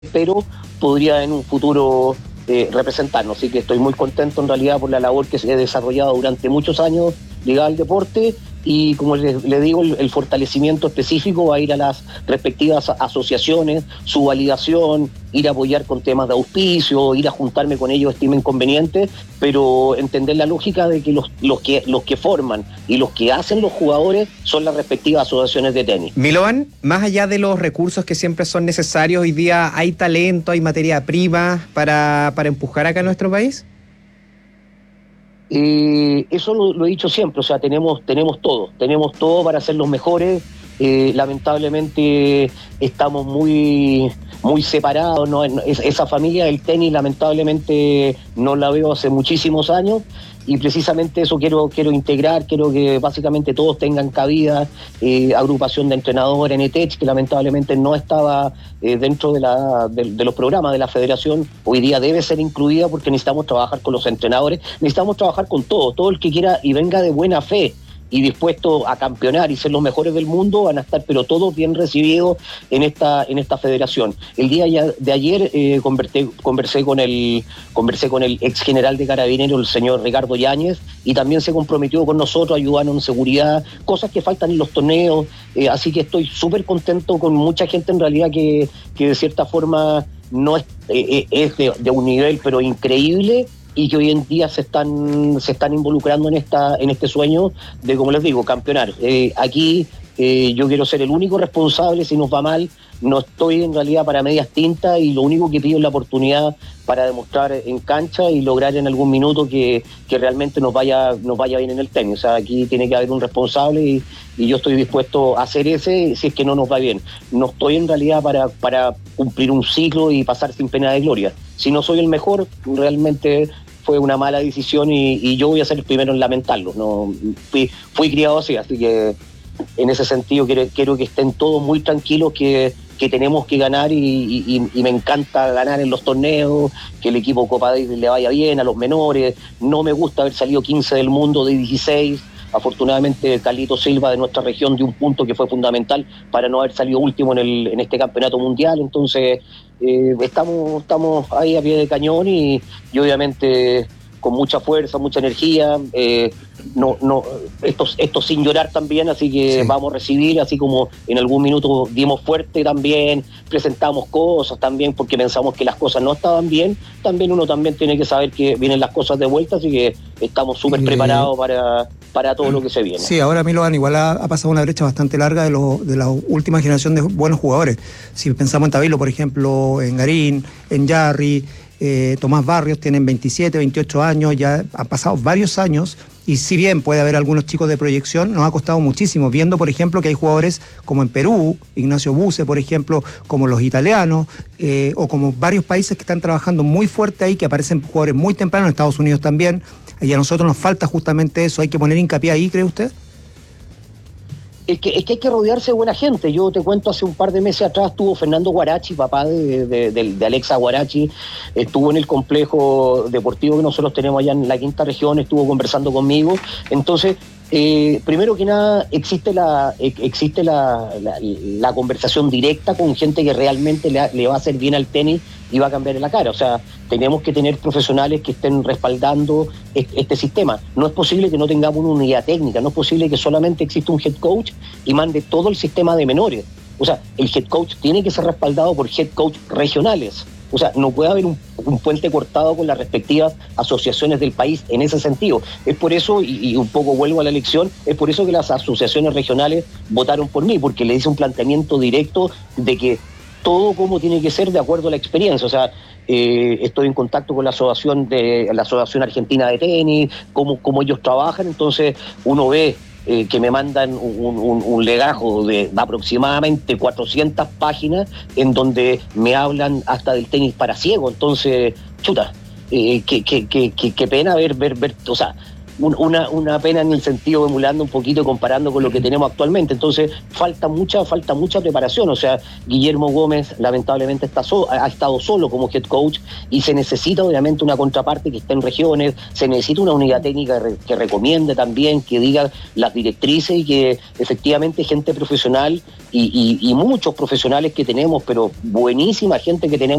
pero podría en un futuro representarnos. Así que estoy muy contento en realidad por la labor que se ha desarrollado durante muchos años ligada al deporte, y como le digo, el fortalecimiento específico va a ir a las respectivas asociaciones, su validación, ir a apoyar con temas de auspicio, ir a juntarme con ellos estimen conveniente, pero entender la lógica de que los que forman y los que hacen los jugadores son las respectivas asociaciones de tenis. Milovan, más allá de los recursos que siempre son necesarios, hoy día hay talento, hay materia prima para empujar acá en nuestro país. Eso lo he dicho siempre, o sea, tenemos todo para ser los mejores. Lamentablemente estamos muy separados, ¿no? Esa familia del tenis lamentablemente no la veo hace muchísimos años, y precisamente eso quiero integrar. Quiero que básicamente todos tengan cabida. Agrupación de entrenadores en ETECH, que lamentablemente no estaba dentro de los programas de la federación, hoy día debe ser incluida, porque necesitamos trabajar con los entrenadores, necesitamos trabajar con todo el que quiera y venga de buena fe y dispuesto a campeonar y ser los mejores del mundo, van a estar pero todos bien recibidos en esta federación. El día de ayer conversé con el ex general de Carabineros, el señor Ricardo Yáñez, y también se comprometió con nosotros a ayudarnos en seguridad, cosas que faltan en los torneos, así que estoy súper contento con mucha gente en realidad que de cierta forma no es de un nivel pero increíble, y que hoy en día se están involucrando en este sueño de, como les digo, campeonar. Aquí yo quiero ser el único responsable si nos va mal. No estoy en realidad para medias tintas, y lo único que pido es la oportunidad para demostrar en cancha y lograr en algún minuto que realmente nos vaya bien en el tenis. O sea, aquí tiene que haber un responsable, y yo estoy dispuesto a hacer ese si es que no nos va bien. No estoy en realidad para cumplir un ciclo y pasar sin pena de gloria. Si no soy el mejor, realmente fue una mala decisión, y yo voy a ser el primero en lamentarlo. No, fui criado así que en ese sentido quiero que estén todos muy tranquilos, que tenemos que ganar, y me encanta ganar en los torneos, que el equipo Copa Davis le vaya bien a los menores. No me gusta haber salido 15 del mundo de 16. Afortunadamente Carlito Silva de nuestra región dio un punto que fue fundamental para no haber salido último en este campeonato mundial. Entonces estamos ahí a pie de cañón, y obviamente con mucha fuerza, mucha energía, esto sin llorar también, así que sí, vamos a recibir, así como en algún minuto dimos fuerte también, presentamos cosas también porque pensamos que las cosas no estaban bien, también uno también tiene que saber que vienen las cosas de vuelta, así que estamos súper preparados para todo lo que se viene. Sí, ahora Milovan igual ha pasado una brecha bastante larga de la última generación de buenos jugadores. Si pensamos en Tabilo, por ejemplo, en Garín, en Jarry, Tomás Barrios, tienen 27, 28 años, ya han pasado varios años, y si bien puede haber algunos chicos de proyección, nos ha costado muchísimo, viendo por ejemplo que hay jugadores como en Perú, Ignacio Buse por ejemplo, como los italianos, o como varios países que están trabajando muy fuerte ahí, que aparecen jugadores muy temprano, en Estados Unidos también, y a nosotros nos falta justamente eso. ¿Hay que poner hincapié ahí, cree usted? Es que hay que rodearse de buena gente. Yo te cuento, hace un par de meses atrás estuvo Fernando Guarachi, papá de Alexa Guarachi, estuvo en el complejo deportivo que nosotros tenemos allá en la quinta región, estuvo conversando conmigo. Entonces, primero que nada, existe la conversación directa con gente que realmente le va a hacer bien al tenis y va a cambiar la cara. O sea, tenemos que tener profesionales que estén respaldando este sistema. No es posible que no tengamos una unidad técnica, no es posible que solamente exista un head coach y mande todo el sistema de menores. O sea, el head coach tiene que ser respaldado por head coach regionales. O sea, no puede haber un puente cortado con las respectivas asociaciones del país en ese sentido. Es por eso, y un poco vuelvo a la elección, es por eso que las asociaciones regionales votaron por mí, porque le hice un planteamiento directo de que todo como tiene que ser de acuerdo a la experiencia. O sea, estoy en contacto con la Asociación Argentina de Tenis, cómo ellos trabajan, entonces uno ve que me mandan un legajo de aproximadamente 400 páginas en donde me hablan hasta del tenis para ciegos. Entonces, chuta, qué pena ver, o sea, una pena en el sentido emulando un poquito, comparando con lo que tenemos actualmente. Entonces falta mucha preparación. O sea, Guillermo Gómez lamentablemente ha estado solo como head coach, y se necesita obviamente una contraparte que esté en regiones, se necesita una unidad técnica que recomiende también, que diga las directrices, y que efectivamente gente profesional y muchos profesionales que tenemos, pero buenísima gente que tenemos